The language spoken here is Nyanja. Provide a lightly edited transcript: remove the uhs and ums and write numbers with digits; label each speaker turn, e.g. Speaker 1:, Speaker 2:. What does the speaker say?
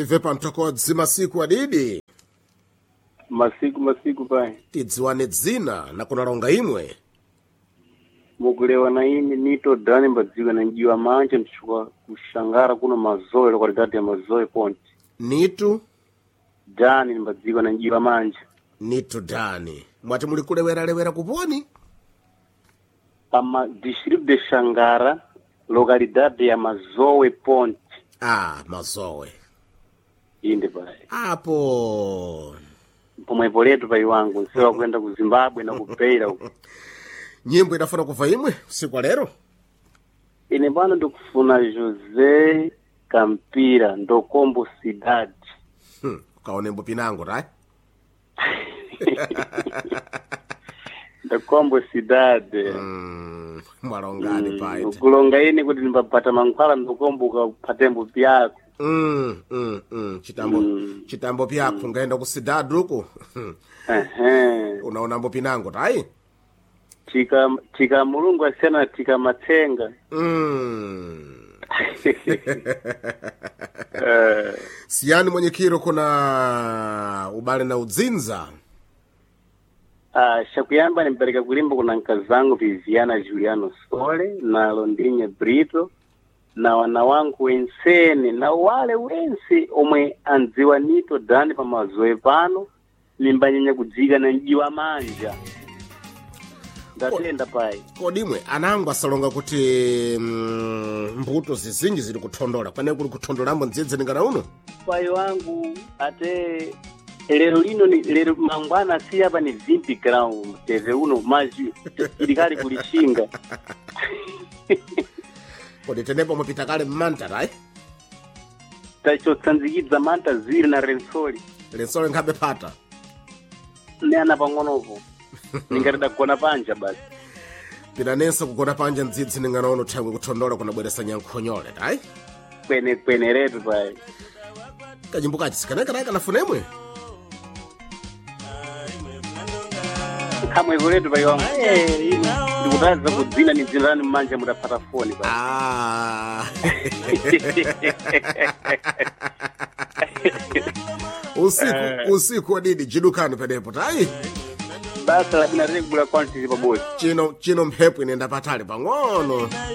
Speaker 1: tivepa mtokodzi masiku adidi.
Speaker 2: Masiku pai.
Speaker 1: Tidziwane dzina na kunalonga imwe.
Speaker 2: Mukulewa na ini nito Dani Mbadziwa na njiwa manje mchukua kushangara kuna mazoe kwa rigati ya mazoe ponti.
Speaker 1: Nitu?
Speaker 2: Dani Mbadziwa na njiwa manje.
Speaker 1: Nitu Dani. Mwati mulikulewera kuponi?
Speaker 2: Ama district de Shangara, localidade ya Mazoe Ponte.
Speaker 1: Mazoe.
Speaker 2: Inde pai.
Speaker 1: Apo.
Speaker 2: Pomwepo letu pai wangu, nsewa kwenda ku Zimbabwe na kupeira huko.
Speaker 1: Nyimbo inafuna kuva imwe siku lero?
Speaker 2: Ine bwana ndikufuna Jose Campira Ndokombo Cidade.
Speaker 1: Ukaonembo pinango, right?
Speaker 2: Ndokombo Cidade.
Speaker 1: Mwalongani pai.
Speaker 2: Kulonga ini kuti ndipapata mankhwala ndokombo ukapatembo pyako.
Speaker 1: Chitambo pyako ngaenda ku Cidade uko. Unaonambo pinango, right?
Speaker 2: Chika mulungu asena chika matsenga.
Speaker 1: Siyani mwenye kiro kuna ubale na udzinza.
Speaker 2: Shakuyamba nimpereka kulimba kuna nkazangu Viviana Juliano Sole na Londinha Brito na wana wangu wensene na wale wense omwe anziwa nito Dani pa mazoe pano limbanyenya kudziga na njiwa manja. Ndatenda pai.
Speaker 1: Kodimwe anangu asalonga kuti mbuto zizinji zili kutondola. Kwane kuli kutondolambo ndzidze ningana uno?
Speaker 2: Pai wangu ate lero mangwana si hapa ni 20 gram teve uno maji ilikali kulishinga.
Speaker 1: Kodi tenepo mupita kale manta rai?
Speaker 2: Tacho tsanzikidza manta ziri na rensoli.
Speaker 1: Rensoli ngabe pata?
Speaker 2: Ne ana pangonopo. Ningarida kugona panja basi.
Speaker 1: Pinanensa kugona panja ndzidzi ningana uno thangwe kutondola kuna bweresa nyankhonyole, rai?
Speaker 2: Kwene retu pai.
Speaker 1: Kajimbo kachi sikaneka rai kanafunemwe?
Speaker 2: Kamwe kuletu pai wangu. Ndikutaza kudzina ni zinani mmanja mudapata foni pai.
Speaker 1: Usiku wadidi jidukani pedepo, tai?
Speaker 2: Basa labina regular quantity pabozi.
Speaker 1: Chino mhepu inenda patali pangono.